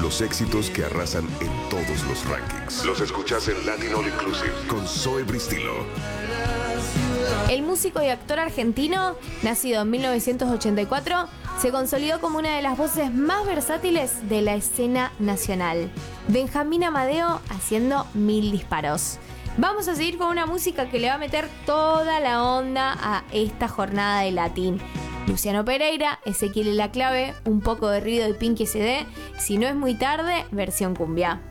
los éxitos que arrasan en todos los rankings. Los escuchás en Latin All Inclusive con Zoe Bristilo. El músico y actor argentino, nacido en 1984, se consolidó como una de las voces más versátiles de la escena nacional. Benjamín Amadeo haciendo 1000 disparos. Vamos a seguir con una música que le va a meter toda la onda a esta jornada de Latin. Luciano Pereira, Ezequiel y la Clave, un poco de Rido y Pinky CD, Si no es muy tarde, versión cumbia.